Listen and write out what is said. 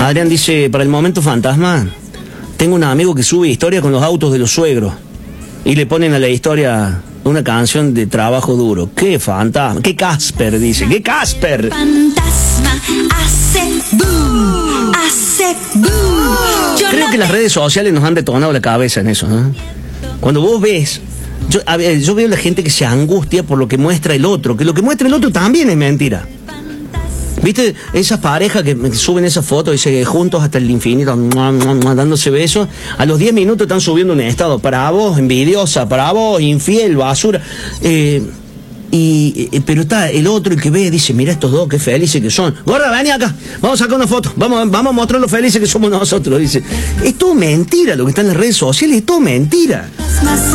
Adrián dice, para el momento fantasma, tengo un amigo que sube historia con los autos de los suegros y le ponen a la historia una canción de trabajo duro. ¡Qué fantasma! ¡Qué Casper! Dice, ¡qué Casper! Fantasma hace boom, hace boom. Creo que las redes sociales nos han detonado la cabeza en eso, ¿no? Cuando vos ves... Yo veo a la gente que se angustia por lo que muestra el otro, que lo que muestra el otro también es mentira. ¿Viste? Esas parejas que suben esas fotos y se juntos hasta el infinito, dándose besos, a los 10 minutos están subiendo un estado. Para vos, envidiosa, para vos, infiel, basura. Pero está el otro, el que ve, dice, mira estos dos, qué felices que son. Gorda, vení acá, vamos a sacar una foto, vamos a mostrar lo felices que somos nosotros. Dice, es todo mentira lo que está en las redes sociales, es todo mentira.